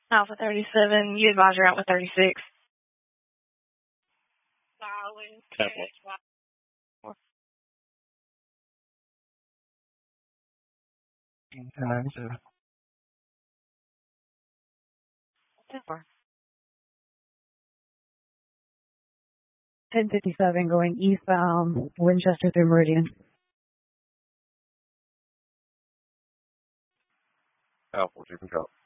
Alpha 37, you advise you're out with 36. Super. 1057 going eastbound, Winchester through Meridian. Alpha, you can go.